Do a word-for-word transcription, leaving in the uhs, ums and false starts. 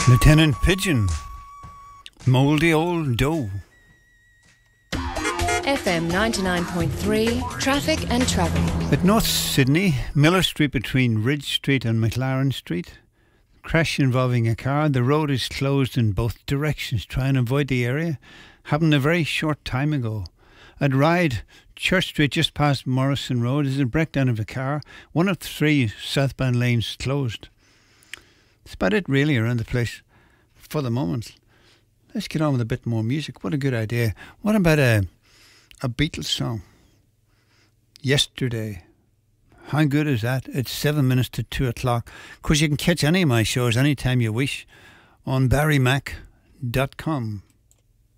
Lieutenant Pigeon, Mouldy Old Doe. F M ninety-nine point three, traffic and travel. At North Sydney, Miller Street between Ridge Street and McLaren Street. Crash involving a car. The road is closed in both directions. Try and avoid the area. Happened a very short time ago. At Ryde, Church Street just past Morrison Road is a breakdown of a car. One of three southbound lanes closed. That's about it really around the place for the moment. Let's get on with a bit more music. What a good idea. What about a, a Beatles song? Yesterday. How good is that? It's seven minutes to two o'clock. Of course, you can catch any of my shows anytime you wish on barry mac dot com.